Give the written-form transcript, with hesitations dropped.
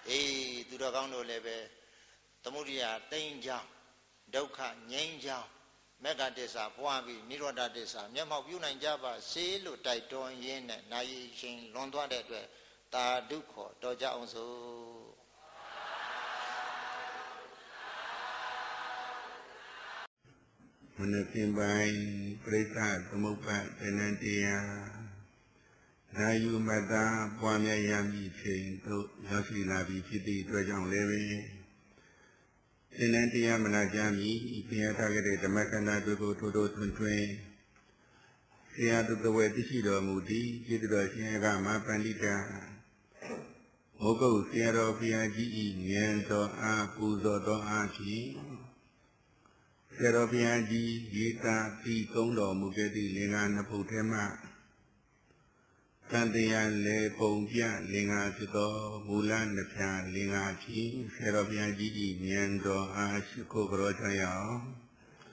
သူတော်ကောင်းတို့လည်းပဲသမုဒိယတိမ်ချောင်းဒုက္ခငြိမ်းချောင်းမေဃတစ္ဆာပွားပြီးနိရောဓတစ္ဆာမျက်မှောက်ပြုနိုင်ကြပါစေလို့တိုက်တွန်းရင်းနဲ့နာယီရှင်လွန်သွားတဲ့အတွက်တာဓုခေါ်တော်ကြအောင်စို့မနက်ခင်းပိုင်းပရိသတ်သမုပ္ပါဒဏ္ဍတရားနာယူမတ္တပွားများရမည်ချိန်သို့ရောက်ရှိလာပြီးဖြစ်သည့်အတွက်ကြောင့်လည်းပဲသင်္นานတရားမနာကြမီဘုရားထားခဲ့တဲ့ဓမ္မခန္ဓာတွေကိုထိုးထိုးထွန်းထွန်းဆရာသူတဝဲသိရှိတော်မူသည်ကျေးဇူးတော်ရှင်ကမပန္တိတာမောဂုတ်ဆရာတော်ဘုရားကြီး၏ဉာဏ်တော်အားပူဇော်တော်အားဖြင့်ဆရာတော်ဘုရားကြီးရေးသားပြီးသုံးတော်မူခဲ့သည့်လင်္ကာနှစ်ပုဒ်ထဲမှတန်တရားလေပုံပြလင်္ကာဖြစ်သောမူလနှစ်ဖြာလင်္ကာဖြင့်ဆရာတော်ဘုရားကြီး၏ဉာဏ်တော်အားရှိခိုးကြောကြရအောင်